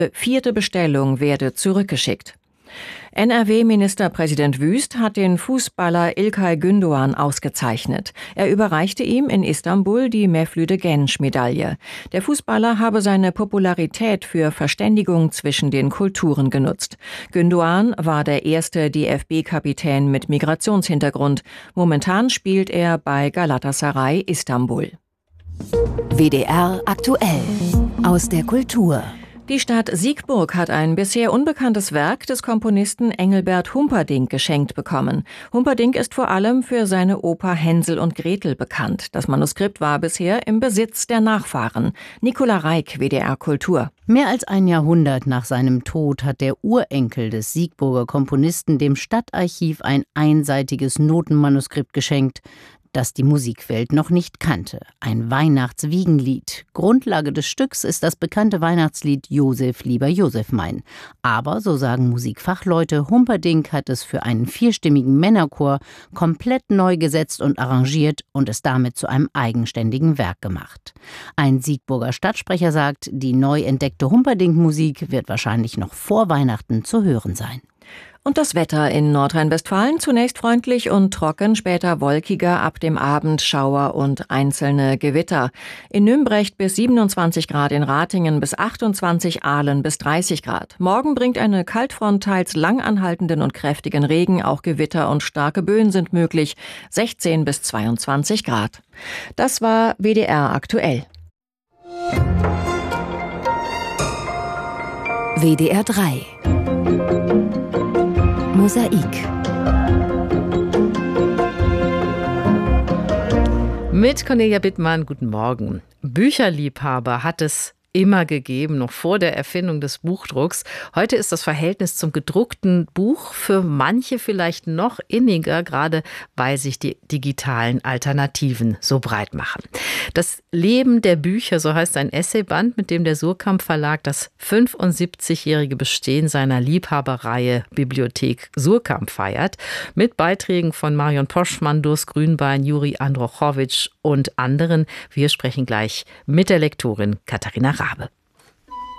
4. Bestellung werde zurückgeschickt. NRW-Ministerpräsident Wüst hat den Fußballer İlkay Gündoğan ausgezeichnet. Er überreichte ihm in Istanbul die Mevlüt-Genç-Medaille. Der Fußballer habe seine Popularität für Verständigung zwischen den Kulturen genutzt. Gündoğan war der erste DFB-Kapitän mit Migrationshintergrund. Momentan spielt er bei Galatasaray Istanbul. WDR aktuell aus der Kultur. Die Stadt Siegburg hat ein bisher unbekanntes Werk des Komponisten Engelbert Humperdinck geschenkt bekommen. Humperdinck ist vor allem für seine Oper Hänsel und Gretel bekannt. Das Manuskript war bisher im Besitz der Nachfahren. Nicola Reik, WDR Kultur. Mehr als ein Jahrhundert nach seinem Tod hat der Urenkel des Siegburger Komponisten dem Stadtarchiv ein einseitiges Notenmanuskript geschenkt, das die Musikwelt noch nicht kannte. Ein Weihnachtswiegenlied. Grundlage des Stücks ist das bekannte Weihnachtslied Josef, lieber Josef mein. Aber, so sagen Musikfachleute, Humperdinck hat es für einen 4-stimmigen Männerchor komplett neu gesetzt und arrangiert und es damit zu einem eigenständigen Werk gemacht. Ein Siegburger Stadtsprecher sagt, die neu entdeckte Humperdinck-Musik wird wahrscheinlich noch vor Weihnachten zu hören sein. Und das Wetter in Nordrhein-Westfalen zunächst freundlich und trocken, später wolkiger, ab dem Abend Schauer und einzelne Gewitter. In Nümbrecht bis 27 Grad, in Ratingen bis 28, Aalen bis 30 Grad. Morgen bringt eine Kaltfront teils lang anhaltenden und kräftigen Regen, auch Gewitter und starke Böen sind möglich, 16 bis 22 Grad. Das war WDR aktuell. WDR 3 Mosaik. Mit Cornelia Bittmann, guten Morgen. Bücherliebhaber hat es immer gegeben, noch vor der Erfindung des Buchdrucks. Heute ist das Verhältnis zum gedruckten Buch für manche vielleicht noch inniger, gerade weil sich die digitalen Alternativen so breit machen. Das Leben der Bücher, so heißt ein Essayband, mit dem der Suhrkamp Verlag das 75-jährige Bestehen seiner Liebhaberreihe Bibliothek Suhrkamp feiert, mit Beiträgen von Marion Poschmann, Durst Grünbein, Juri Androchowitsch und anderen. Wir sprechen gleich mit der Lektorin Katharina Rabe.